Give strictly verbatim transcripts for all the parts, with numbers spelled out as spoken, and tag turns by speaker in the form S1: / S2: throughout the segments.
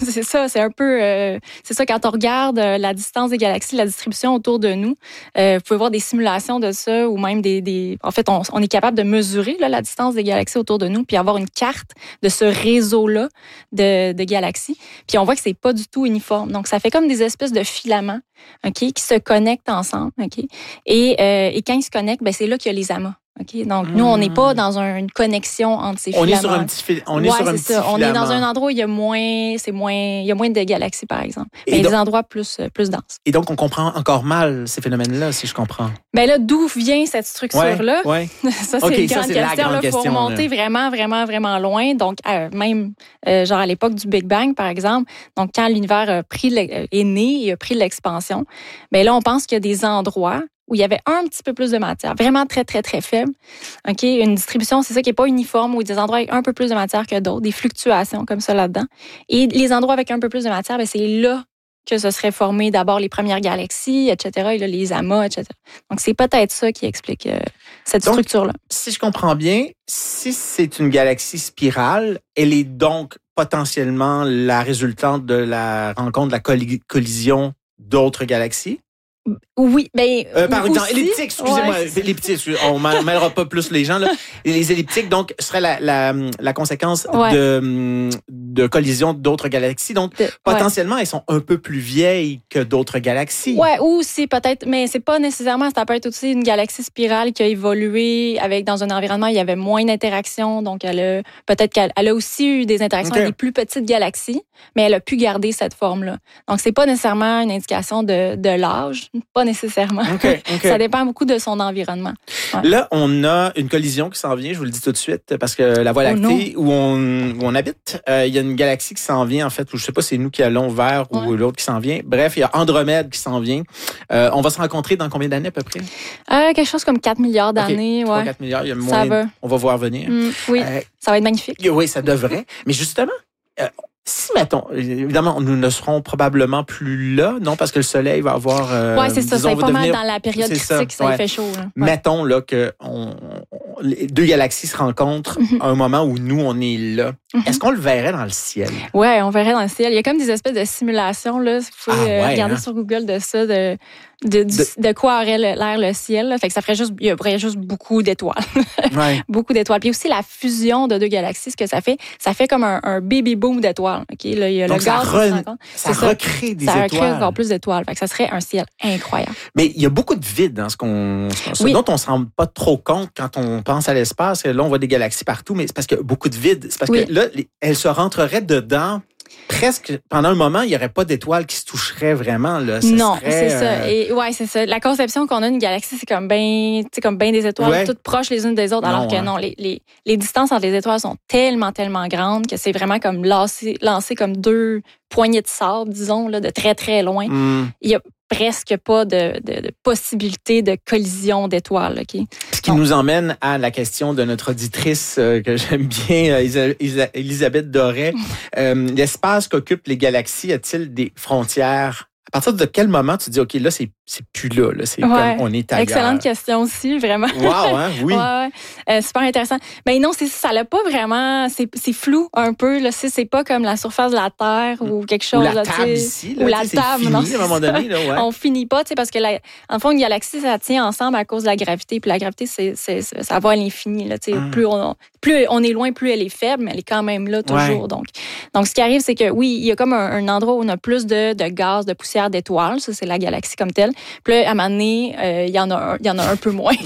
S1: c'est ça, c'est un peu... Euh, c'est ça, quand on regarde euh, la distance des galaxies, la distribution autour de nous, euh, vous pouvez voir des simulations de ça ou même des... des en fait, on, on est capable de mesurer là, la distance des galaxies autour de nous puis avoir une carte de ce réseau-là de, de galaxies. Puis on voit que c'est pas du tout uniforme. Donc, ça fait comme des espèces de filaments, OK, qui se connectent ensemble, OK? Et, euh, et quand ils se connectent, ben c'est là qu'il y a les amas. Okay? Donc, mmh. nous, on n'est pas dans un, une connexion entre ces
S2: on
S1: filaments.
S2: Est sur un petit fil... On est
S1: ouais,
S2: sur un petit
S1: ça.
S2: filament.
S1: On est dans un endroit où il y a moins, c'est moins, il y a moins de galaxies, par exemple. Mais il y a des endroits plus, plus denses.
S2: Et donc, on comprend encore mal ces phénomènes-là, si je comprends.
S1: Ben là, d'où vient cette structure-là?
S2: Ouais, ouais.
S1: Ça, c'est
S2: okay,
S1: une grande
S2: ça,
S1: question. Il faut remonter
S2: là.
S1: vraiment, vraiment, vraiment loin. Donc, euh, même, euh, genre à l'époque du Big Bang, par exemple, donc quand l'univers a pris est né et a pris l'expansion, ben là, on pense qu'il y a des endroits où il y avait un petit peu plus de matière, vraiment très, très, très faible. OK? Une distribution, c'est ça qui n'est pas uniforme, où il y a des endroits avec un peu plus de matière que d'autres, des fluctuations comme ça là-dedans. Et les endroits avec un peu plus de matière, bien, c'est là que se seraient formées d'abord les premières galaxies, et cetera, et là, les amas, et cetera. Donc, c'est peut-être ça qui explique euh, cette
S2: donc,
S1: structure-là.
S2: Si je comprends bien, si c'est une galaxie spirale, elle est donc potentiellement la résultante de la rencontre, de la colli- collision d'autres galaxies?
S1: Oui, ben
S2: euh, par
S1: aussi,
S2: exemple, elliptique, excusez-moi,
S1: ouais.
S2: elliptique, on ne mêlera pas plus les gens là. Les elliptiques, donc, seraient la, la, la conséquence
S1: ouais.
S2: de, de collision d'autres galaxies. Donc, de, potentiellement, ouais. elles sont un peu plus vieilles que d'autres galaxies.
S1: Ouais, ou c'est peut-être, mais c'est pas nécessairement. Ça peut être aussi une galaxie spirale qui a évolué avec dans un environnement où il y avait moins d'interactions. Donc, elle a peut-être qu'elle elle a aussi eu des interactions okay. avec des plus petites galaxies, mais elle a pu garder cette forme-là. Donc, c'est pas nécessairement une indication de, de l'âge. Pas nécessairement.
S2: Okay, okay.
S1: Ça dépend beaucoup de son environnement.
S2: Ouais. Là, on a une collision qui s'en vient, je vous le dis tout de suite, parce que la Voie lactée, oh où, on, où on habite, euh, il y a une galaxie qui s'en vient, en fait, où je ne sais pas si c'est nous qui allons vers ou ouais. l'autre qui s'en vient. Bref, il y a Andromède qui s'en vient. Euh, on va se rencontrer dans combien d'années à peu près?
S1: Euh, quelque chose comme quatre milliards d'années.
S2: Okay.
S1: Ouais.
S2: quatre milliards, il y a moyen. Ça va. On va voir venir.
S1: Mmh, oui, euh, ça va être magnifique.
S2: Oui, ça devrait. Mais justement, euh, si, mettons, évidemment, nous ne serons probablement plus là, non, parce que le soleil va avoir... Euh,
S1: oui, c'est ça,
S2: disons,
S1: c'est pas
S2: devenir,
S1: mal dans la période critique, ça, ça ouais. fait chaud. Là. Ouais.
S2: Mettons là, que on, on, les deux galaxies se rencontrent mm-hmm. à un moment où nous, on est là. Mm-hmm. Est-ce qu'on le verrait dans le ciel?
S1: Oui, on verrait dans le ciel. Il y a comme des espèces de simulations, là. Vous pouvez ah, ouais, regarder hein? sur Google de ça, de... De, de, de quoi aurait l'air le ciel. Là. Fait que ça ferait juste, il y aurait juste beaucoup d'étoiles. Ouais. Beaucoup d'étoiles. Puis aussi, la fusion de deux galaxies, ce que ça fait, ça fait comme un, un baby boom d'étoiles. Okay? Là, il y a
S2: donc,
S1: le
S2: ça,
S1: gaz
S2: re, ça, ça recrée des
S1: ça
S2: étoiles.
S1: Ça recrée encore plus d'étoiles. Fait que ça serait un ciel incroyable.
S2: Mais il y a beaucoup de vide dans ce, qu'on, ce
S1: oui.
S2: dont on ne se rend pas trop compte quand on pense à l'espace. Là, on voit des galaxies partout, mais c'est parce qu'il y a beaucoup de vide. C'est parce oui. que là, elles se rentreraient dedans. Presque, pendant un moment, il n'y aurait pas d'étoiles qui se toucheraient vraiment. Là. Ça
S1: non,
S2: serait,
S1: c'est ça.
S2: Euh...
S1: Et ouais, c'est ça. La conception qu'on a d'une galaxie, c'est comme bien, tu sais, comme bien des étoiles, ouais. toutes proches les unes des autres, non, alors que hein. non, les, les, les distances entre les étoiles sont tellement, tellement grandes que c'est vraiment comme lancé, lancé comme deux poignées de sable, disons, là, de très, très loin. Mm. Il y a presque pas de, de, de possibilité de collision d'étoiles. Okay?
S2: Ce qui Donc, nous emmène à la question de notre auditrice euh, que j'aime bien, euh, Elisabeth Doré. euh, l'espace qu'occupent les galaxies a-t-il des frontières? À partir de quel moment tu dis, OK, là, c'est, c'est plus là, là c'est ouais. comme on est ailleurs?
S1: Excellente question aussi, vraiment.
S2: Wow, hein? Oui.
S1: Ouais, euh, super intéressant. Ben non, c'est, ça l'a pas vraiment, c'est, c'est flou un peu, là, c'est, c'est pas comme la surface de la Terre ou quelque chose.
S2: Ou la
S1: là,
S2: table ici, là,
S1: ou la table,
S2: fini,
S1: non,
S2: à un moment donné. Là, ouais.
S1: On finit pas, tu sais, parce que, la, en fond, une galaxie, ça tient ensemble à cause de la gravité, puis la gravité, c'est, c'est, ça va à l'infini, là, tu sais, hum. plus, on, plus on est loin, plus elle est faible, mais elle est quand même là toujours. Ouais. Donc, donc, ce qui arrive, c'est que, oui, il y a comme un, un endroit où on a plus de, de gaz, de poussière, d'étoiles. Ça, c'est la galaxie comme telle. Puis là, à un moment donné, euh, il y en a un, il y en a un peu moins.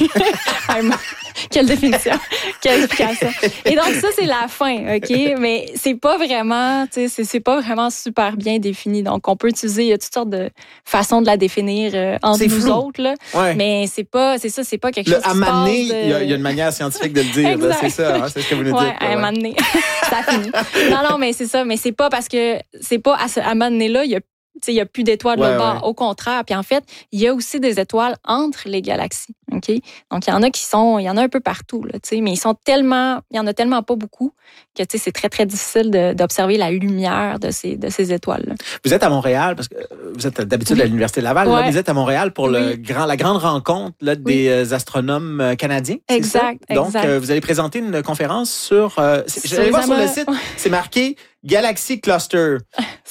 S1: Quelle définition, quelle explication. Et donc, ça, c'est la fin, OK? Mais c'est pas vraiment, tu sais, c'est, c'est pas vraiment super bien défini. Donc, on peut utiliser, il y a toutes sortes de façons de la définir euh, entre c'est nous flou. Autres, là. Ouais. Mais c'est pas, c'est ça, c'est pas quelque
S2: le,
S1: chose qui
S2: se passe. À
S1: de...
S2: il y, a, il y a une manière scientifique de le dire, là, c'est ça, hein, c'est ce que vous nous
S1: ouais,
S2: dites.
S1: À un moment donné, ça finit. Non, non, mais c'est ça, mais c'est pas parce que, c'est pas à ce à un moment donné-là, il y a il n'y a plus d'étoiles
S2: ouais,
S1: là bas.
S2: Ouais.
S1: Au contraire. Puis en fait, il y a aussi des étoiles entre les galaxies. Okay? Donc, il y en a qui sont, il y en a un peu partout, là, mais ils sont tellement, il y en a tellement pas beaucoup que c'est très, très difficile de, d'observer la lumière de ces, de ces étoiles-là.
S2: Vous êtes à Montréal, parce que vous êtes d'habitude oui. à l'Université de Laval, ouais. là, vous êtes à Montréal pour le oui. grand, la grande rencontre là, des oui. astronomes canadiens. C'est
S1: exact,
S2: ça? Donc,
S1: exact.
S2: Euh, vous allez présenter une conférence sur... Euh, j'allais voir sur le site, c'est marqué Galaxy Cluster.